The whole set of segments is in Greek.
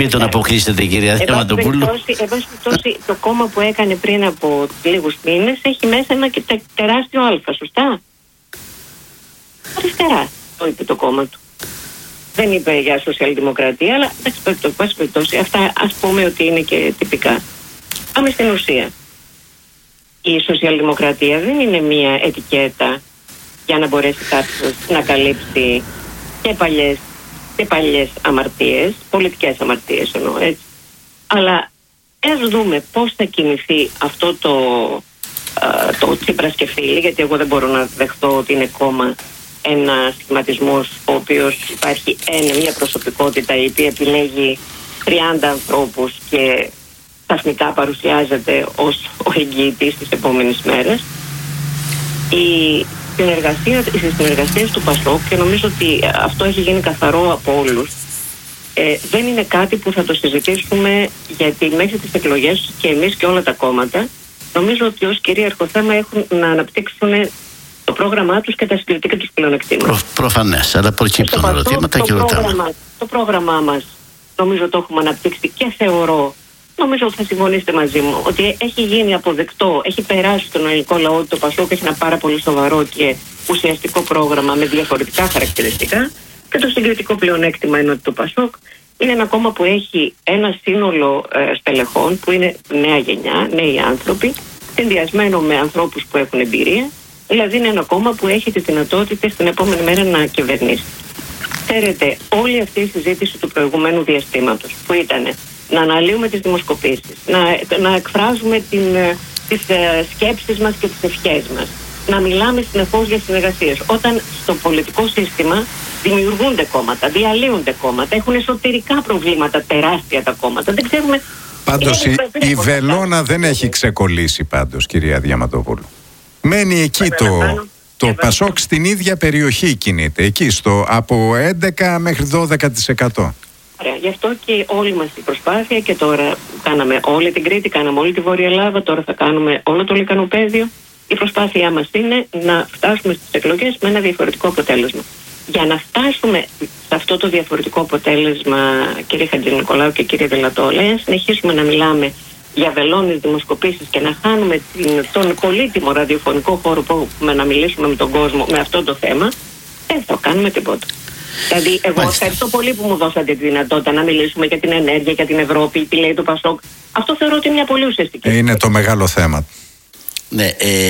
Μην τον αποκλείσετε, κυρία Διαμαντοπούλου. Εν πάση περιπτώσει, το κόμμα που έκανε πριν από λίγους μήνες έχει μέσα ένα τεράστιο Α, σωστά. Αριστερά, το είπε το κόμμα του. Δεν είπε για σοσιαλδημοκρατία, αλλά εν πάση περιπτώσει, αυτά ας πούμε ότι είναι και τυπικά. Πάμε στην ουσία. Η σοσιαλδημοκρατία δεν είναι μία ετικέτα για να μπορέσει κάποιος να καλύψει και παλιές αμαρτίες, πολιτικές αμαρτίες εννοώ, έτσι. Αλλά ας δούμε πώς θα κινηθεί αυτό το Τσίπρα-Σκεφίλη, γιατί εγώ δεν μπορώ να δεχτώ ότι είναι κόμμα ένα σχηματισμός ο οποίος υπάρχει μια προσωπικότητα η οποία επιλέγει 30 ανθρώπους και ξαφνικά παρουσιάζεται ως ο εγγυητής της επόμενης μέρας. Οι συνεργασίες του ΠΑΣΟΚ, και νομίζω ότι αυτό έχει γίνει καθαρό από όλους, δεν είναι κάτι που θα το συζητήσουμε, γιατί μέχρι τις εκλογές και εμείς και όλα τα κόμματα νομίζω ότι ως κυρίαρχο θέμα έχουν να αναπτύξουν το πρόγραμμά τους και τα συγκριτικά τους πλεονεκτήματα. Προφανές, αλλά προκύπτουν ερωτήματα και ρωτάμε. Το πρόγραμμά μας νομίζω το έχουμε αναπτύξει και θεωρώ, νομίζω ότι θα συμφωνήσετε μαζί μου, ότι έχει γίνει αποδεκτό, έχει περάσει στον ελληνικό λαό ότι το ΠΑΣΟΚ έχει ένα πάρα πολύ σοβαρό και ουσιαστικό πρόγραμμα με διαφορετικά χαρακτηριστικά, και το συγκριτικό πλεονέκτημα είναι ότι το ΠΑΣΟΚ είναι ένα κόμμα που έχει ένα σύνολο στελεχών που είναι νέα γενιά, νέοι άνθρωποι, συνδυασμένο με ανθρώπους που έχουν εμπειρία. Δηλαδή είναι ένα κόμμα που έχει τη δυνατότητα στην επόμενη μέρα να κυβερνήσει. Ξέρετε, όλη αυτή η συζήτηση του προηγουμένου διαστήματος που ήταν να αναλύουμε τις δημοσκοπήσεις, να εκφράζουμε τις σκέψεις μας και τις ευχές μας, να μιλάμε συνεχώς για συνεργασίες. Όταν στο πολιτικό σύστημα δημιουργούνται κόμματα, διαλύονται κόμματα, έχουν εσωτερικά προβλήματα τεράστια τα κόμματα. Δεν ξέρουμε. Πάντως η βελόνα δεν έχει ξεκολλήσει πάντως, κυρία Διαμαντοπούλου. Μένει εκεί το ΠΑΣΟΚ στην ίδια περιοχή κινείται, εκεί από 11 μέχρι 12%. Ωραία, γι' αυτό και όλη μας η προσπάθεια, και τώρα κάναμε όλη την Κρήτη, κάναμε όλη τη Βόρεια Ελλάδα, τώρα θα κάνουμε όλο το Λυκανοπαίδιο. Η προσπάθειά μας είναι να φτάσουμε στις εκλογές με ένα διαφορετικό αποτέλεσμα. Για να φτάσουμε σε αυτό το διαφορετικό αποτέλεσμα, κύριε Χατζηνικολάου και κύριε Δελατόλα, αν συνεχίσουμε να μιλάμε για βελόνες δημοσκοπήσεις και να χάνουμε τον πολύτιμο ραδιοφωνικό χώρο που έχουμε να μιλήσουμε με τον κόσμο με αυτό το θέμα, δεν θα κάνουμε τίποτα. Δηλαδή, εγώ ευχαριστώ πολύ που μου δώσατε τη δυνατότητα να μιλήσουμε για την ενέργεια, για την Ευρώπη, τι λέει το ΠΑΣΟΚ. Αυτό θεωρώ ότι είναι μια πολύ ουσιαστική. Είναι το μεγάλο θέμα. Ναι,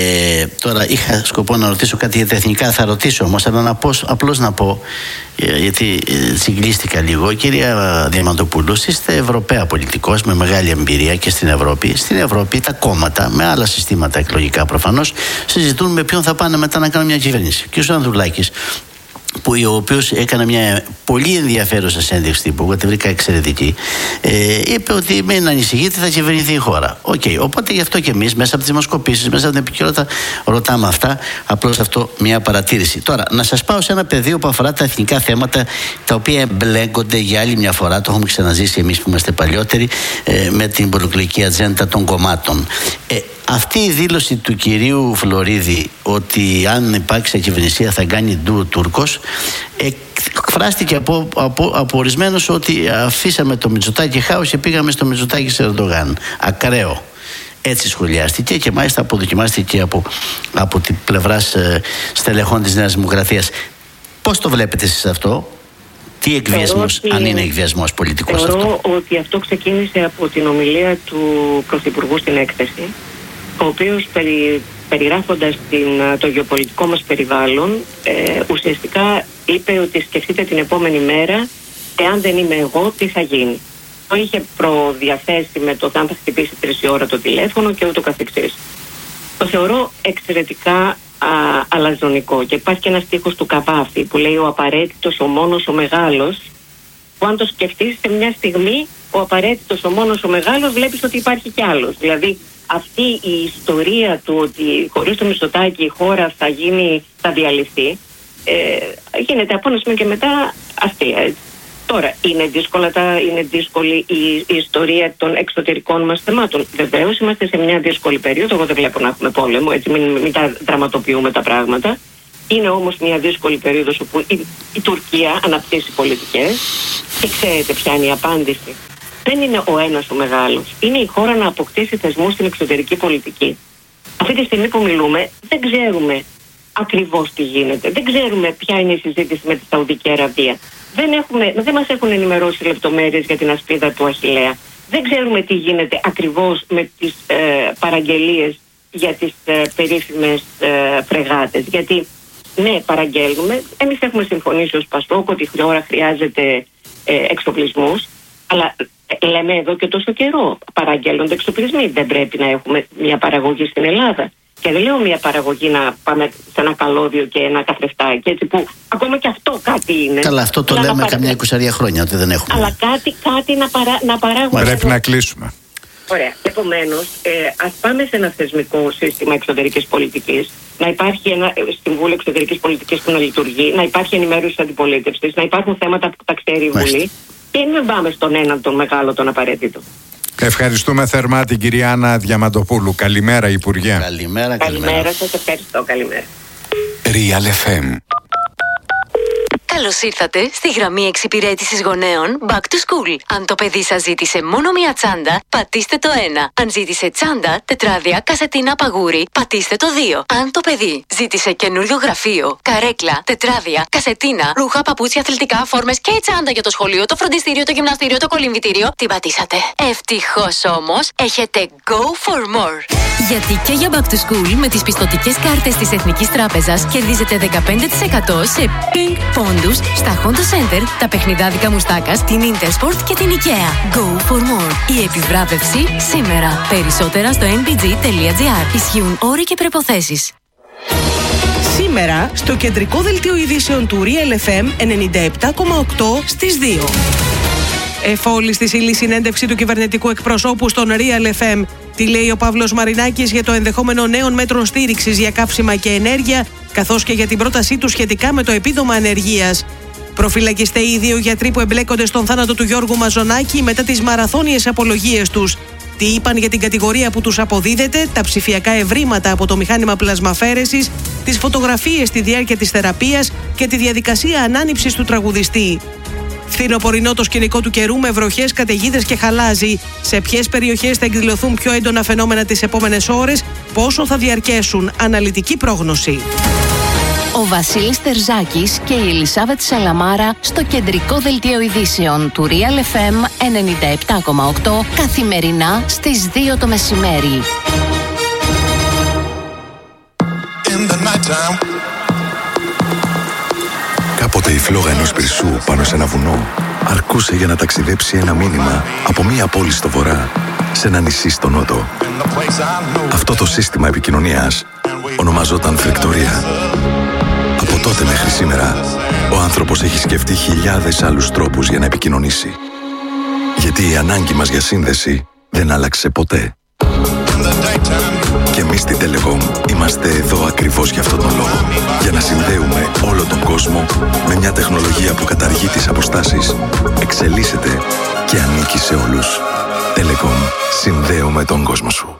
τώρα είχα σκοπό να ρωτήσω κάτι για τα εθνικά, θα ρωτήσω όμως, αλλά απλώς να πω, γιατί συγκλίστηκα λίγο. Κυρία Διαμαντοπούλου, είστε Ευρωπαία πολιτικός με μεγάλη εμπειρία και στην Ευρώπη. Στην Ευρώπη τα κόμματα, με άλλα συστήματα εκλογικά προφανώς, συζητούν με ποιον θα πάνε μετά να κάνουν μια κυβέρνηση. Και ο Ανδρουλάκης, ο οποίος έκανε μια πολύ ενδιαφέρουσα συνέντευξη τύπου, εγώ τη βρήκα εξαιρετική, είπε ότι μην ανησυχείτε, θα κυβερνηθεί η χώρα. Οπότε γι' αυτό και εμείς μέσα από τις δημοσκοπήσεις, μέσα από την επικαιρότητα ρωτάμε αυτά. Απλώς αυτό μια παρατήρηση. Τώρα, να σας πάω σε ένα πεδίο που αφορά τα εθνικά θέματα, τα οποία εμπλέκονται για άλλη μια φορά, το έχουμε ξαναζήσει εμείς που είμαστε παλιότεροι, με την προεκλογική ατζέντα των κομμάτων. Αυτή η δήλωση του κυρίου Φλωρίδη ότι αν υπάρξει ακυβερνησία θα κάνει ντου ο Τούρκος, εκφράστηκε από ορισμένους ότι αφήσαμε το Μητσοτάκη χάος και πήγαμε στο Μητσοτάκη σε Ερντογάν. Ακραίο. Έτσι σχολιάστηκε και μάλιστα αποδοκιμάστηκε από την πλευρά στελεχών της Νέας Δημοκρατίας. Πώς το βλέπετε εσείς αυτό? Τι εκβιασμός, αν είναι εκβιασμός πολιτικός αυτό? Θεωρώ ότι αυτό ξεκίνησε από την ομιλία του Πρωθυπουργού στην έκθεση, ο οποίος περιγράφοντας το γεωπολιτικό μας περιβάλλον, ουσιαστικά είπε ότι σκεφτείτε την επόμενη μέρα, εάν δεν είμαι εγώ, τι θα γίνει. Το είχε προδιαθέσει με το αν θα χτυπήσει 3 η ώρα το τηλέφωνο και ούτω καθεξής. Το θεωρώ εξαιρετικά αλαζονικό, και υπάρχει και ένα στίχος του Καβάφη που λέει ο απαραίτητος, ο μόνος, ο μεγάλος, που αν το σκεφτείς σε μια στιγμή, ο απαραίτητος, ο μόνος, ο μεγάλος, βλέπεις ότι υπάρχει κι άλλος. Δηλαδή αυτή η ιστορία του ότι χωρίς το Μητσοτάκη η χώρα θα διαλυθεί, γίνεται από ένα σημείο και μετά αστεία. Τώρα, είναι δύσκολη η ιστορία των εξωτερικών μας θεμάτων. Βεβαίως είμαστε σε μια δύσκολη περίοδο. Εγώ δεν βλέπω να έχουμε πόλεμο, έτσι μην τα δραματοποιούμε τα πράγματα. Είναι όμως μια δύσκολη περίοδος όπου η Τουρκία αναπτύσσει πολιτικές, και ξέρετε ποια είναι η απάντηση δεν είναι ο ένας ο μεγάλος. Είναι η χώρα να αποκτήσει θεσμούς στην εξωτερική πολιτική. Αυτή τη στιγμή που μιλούμε, δεν ξέρουμε ακριβώς τι γίνεται. Δεν ξέρουμε ποια είναι η συζήτηση με τη Σαουδική Αραβία. Δεν μας έχουν ενημερώσει λεπτομέρειες για την ασπίδα του Αχιλλέα. Δεν ξέρουμε τι γίνεται ακριβώς με τις παραγγελίες για τις περίφημες φρεγάτες. Γιατί ναι, παραγγέλνουμε. Εμείς έχουμε συμφωνήσει ως Πασόκ ότι η χώρα χρειάζεται εξοπλισμούς, αλλά λέμε εδώ και τόσο καιρό παραγγέλνονται εξοπλισμοί. Δεν πρέπει να έχουμε μια παραγωγή στην Ελλάδα. Και δεν λέω μια παραγωγή να πάμε σε ένα καλώδιο και ένα καθρεφτάκι, έτσι, που ακόμα και αυτό κάτι είναι. Καλά, αυτό το λέμε καμιά 20 χρόνια ότι δεν έχουμε. Αλλά κάτι να παράγουμε. Πρέπει να κλείσουμε. Ωραία. Επομένως, ας πάμε σε ένα θεσμικό σύστημα εξωτερικής πολιτικής, να υπάρχει ένα Συμβούλιο Εξωτερικής Πολιτικής που να λειτουργεί, να υπάρχει ενημέρωση της αντιπολίτευσης, να υπάρχουν θέματα που τα ξέρει η Βουλή και μην πάμε στον έναν τον μεγάλο, τον απαραίτητο. Ευχαριστούμε θερμά την κυρία Άννα Διαμαντοπούλου. Καλημέρα, Υπουργέ. Καλημέρα σας, ευχαριστώ. Καλημέρα. Real FM. Καλώς ήρθατε στη γραμμή εξυπηρέτησης γονέων Back to School. Αν το παιδί σας ζήτησε μόνο μία τσάντα, πατήστε το 1. Αν ζήτησε τσάντα, τετράδια, κασετίνα, παγούρι, πατήστε το 2. Αν το παιδί ζήτησε καινούριο γραφείο, καρέκλα, τετράδια, κασετίνα, ρούχα, παπούτσια, αθλητικά, φόρμες και η τσάντα για το σχολείο, το φροντιστήριο, το γυμναστήριο, το κολυμβητήριο, την πατήσατε. Ευτυχώς όμως, έχετε Go for More. Γιατί και για Back to School με τις πιστωτικές κάρτες της Εθνικής Τράπεζας κερδίζετε 15% σε Pink Pond στα Honda Center, τα παιχνιδάδικα Μουστάκας, την Intersport και την IKEA. Go for more. Η επιβράβευση σήμερα. Περισσότερα στο nbg.gr. Ισχύουν όροι και προϋποθέσεις. Σήμερα στο κεντρικό δελτίο ειδήσεων του Real FM 97,8 στις 2. Εφόλη στη ύλη συνέντευξη του κυβερνητικού εκπροσώπου στον Real FM. Τι λέει ο Παύλος Μαρινάκης για το ενδεχόμενο νέων μέτρων στήριξης για καύσιμα και ενέργεια, καθώς και για την πρότασή του σχετικά με το επίδομα ανεργίας. Προφυλακιστέ οι 2 γιατροί που εμπλέκονται στον θάνατο του Γιώργου Μαζονάκη μετά τις μαραθώνιες απολογίες τους. Τι είπαν για την κατηγορία που τους αποδίδεται, τα ψηφιακά ευρήματα από το μηχάνημα πλασμαφαίρεσης, τις φωτογραφίες στη διάρκεια της θεραπείας και τη διαδικασία ανάνυψης του τραγουδιστή. Φθινοπορεινό το σκηνικό του καιρού με βροχές, καταιγίδες και χαλάζι. Σε ποιες περιοχές θα εκδηλωθούν πιο έντονα φαινόμενα τις επόμενες ώρες, πόσο θα διαρκέσουν, αναλυτική πρόγνωση. Ο Βασίλης Τερζάκης και η Ελισάβετ Σαλαμάρα στο κεντρικό δελτίο ειδήσεων του Real FM 97,8 καθημερινά στις 2 το μεσημέρι. Κάποτε η φλόγα ενός πυρσού πάνω σε ένα βουνό αρκούσε για να ταξιδέψει ένα μήνυμα από μία πόλη στο βορρά σε ένα νησί στο νότο. Αυτό το σύστημα επικοινωνίας ονομαζόταν φρικτορία. Από τότε μέχρι σήμερα, ο άνθρωπος έχει σκεφτεί χιλιάδες άλλους τρόπους για να επικοινωνήσει. Γιατί η ανάγκη μας για σύνδεση δεν άλλαξε ποτέ. Και εμείς στην Telecom είμαστε εδώ ακριβώς για αυτόν τον λόγο. Για να συνδέουμε όλο τον κόσμο με μια τεχνολογία που καταργεί τις αποστάσεις, εξελίσσεται και ανήκει σε όλους. Telecom. Συνδέουμε τον κόσμο σου.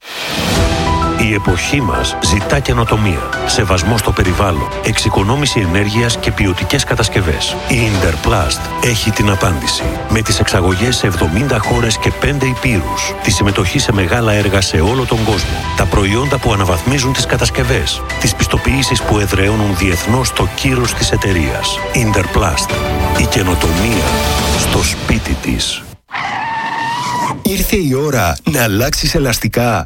Η εποχή μας ζητά καινοτομία, σεβασμό στο περιβάλλον, εξοικονόμηση ενέργειας και ποιοτικές κατασκευές. Η Interplast έχει την απάντηση. Με τις εξαγωγές σε 70 χώρες και 5 υπήρους, τη συμμετοχή σε μεγάλα έργα σε όλο τον κόσμο, τα προϊόντα που αναβαθμίζουν τις κατασκευές, τις πιστοποιήσεις που εδραιώνουν διεθνώς το κύρος της εταιρείας. Interplast. Η καινοτομία στο σπίτι της. Ήρθε η ώρα να αλλάξεις ελαστικά.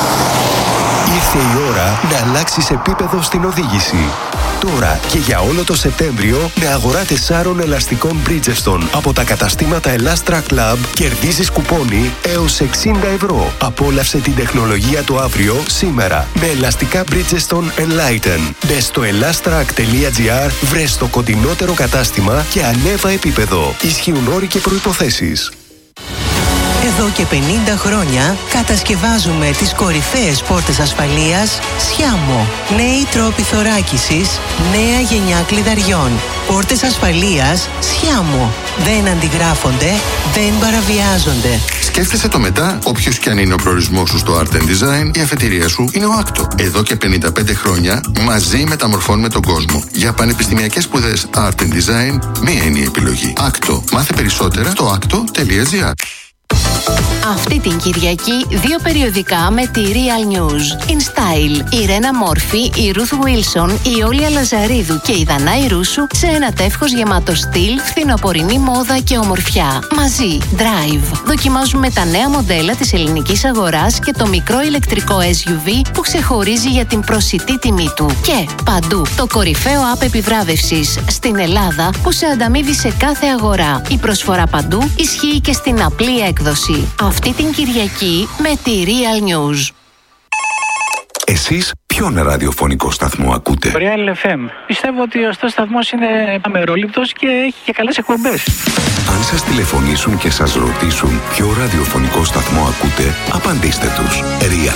Ήρθε η ώρα να αλλάξεις επίπεδο στην οδήγηση. Τώρα και για όλο το Σεπτέμβριο με αγορά 4 ελαστικών Bridgestone από τα καταστήματα Elastra Club κερδίζεις κουπόνι έως 60 ευρώ. Απόλαυσε την τεχνολογία του αύριο σήμερα με ελαστικά Bridgestone Enlighten. Μπες στο elastrac.gr, βρες το κοντινότερο κατάστημα και ανέβα επίπεδο. Ισχύουν όροι και προϋποθέσεις. Εδώ και 50 χρόνια κατασκευάζουμε τις κορυφαίες πόρτες ασφαλείας Sciamo. Νέοι τρόποι θωράκισης, νέα γενιά κλειδαριών. Πόρτες ασφαλείας Sciamo. Δεν αντιγράφονται, δεν παραβιάζονται. Σκέφτεσαι το μετά, όποιος και αν είναι ο προορισμός σου στο Art and Design, η αφετηρία σου είναι ο Acto. Εδώ και 55 χρόνια μαζί μεταμορφώνουμε τον κόσμο. Για πανεπιστημιακές σπουδές Art and Design, μία είναι η επιλογή. Acto. Μάθε περισσότερα στο acto.gr. Αυτή την Κυριακή 2 περιοδικά με τη Real News. In Style, η Ρένα Μόρφη, η Ruth Wilson, η Όλια Λαζαρίδου και η Δανάη Ρούσου σε ένα τεύχος γεμάτο στυλ, φθινοπορεινή μόδα και ομορφιά. Μαζί, Drive. Δοκιμάζουμε τα νέα μοντέλα της ελληνικής αγοράς και το μικρό ηλεκτρικό SUV που ξεχωρίζει για την προσιτή τιμή του. Και παντού, το κορυφαίο app επιβράβευσης στην Ελλάδα που σε ανταμείβει σε κάθε αγορά. Η προσφορά παντού ισχύει και στην απλή έκδοση. Αυτή την Κυριακή με τη Real News. Εσείς ποιον ραδιοφωνικό σταθμό ακούτε? Real FM. Πιστεύω ότι ο σταθμός είναι αμερόληπτος και έχει και καλές εκπομπές. Αν σας τηλεφωνήσουν και σας ρωτήσουν ποιο ραδιοφωνικό σταθμό ακούτε, απαντήστε τους. Real